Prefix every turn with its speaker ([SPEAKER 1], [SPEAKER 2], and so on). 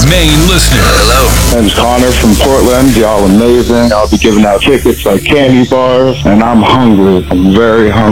[SPEAKER 1] main listener.
[SPEAKER 2] Hello.
[SPEAKER 3] My name's Connor from Portland. Y'all amazing. I'll be giving out tickets like candy bars, and I'm hungry. I'm very hungry.